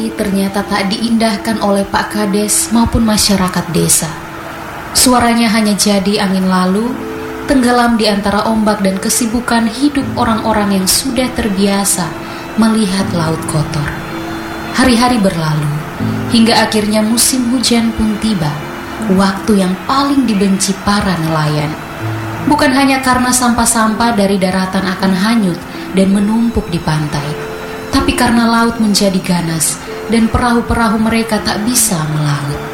ternyata tak diindahkan oleh Pak Kades maupun masyarakat desa. Suaranya hanya jadi angin lalu, tenggelam di antara ombak dan kesibukan hidup orang-orang yang sudah terbiasa melihat laut kotor. Hari-hari berlalu, hingga akhirnya musim hujan pun tiba, waktu yang paling dibenci para nelayan. Bukan hanya karena sampah-sampah dari daratan akan hanyut dan menumpuk di pantai, tapi karena laut menjadi ganas dan perahu-perahu mereka tak bisa melaut.